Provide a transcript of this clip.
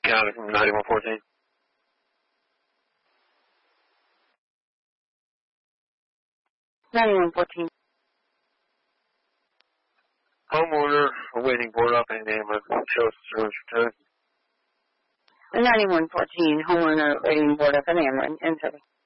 County from 9114. Homeowner awaiting board up and ambulance. Show us the service return. 9114, homeowner waiting board up and ambulance.